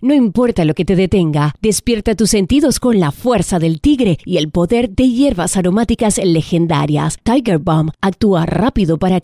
No importa lo que te detenga, despierta tus sentidos con la fuerza del tigre y el poder de hierbas aromáticas legendarias. Tiger Balm actúa rápido para